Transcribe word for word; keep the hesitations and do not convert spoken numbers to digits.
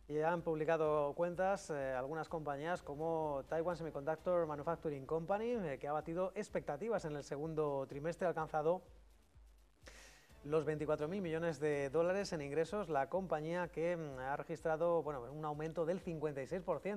Y ya han publicado cuentas eh, algunas compañías como Taiwan Semiconductor Manufacturing Company, eh, que ha batido expectativas en el segundo trimestre, ha alcanzado los veinticuatro mil millones de dólares en ingresos, la compañía que mm, ha registrado bueno, un aumento del cincuenta y seis por ciento.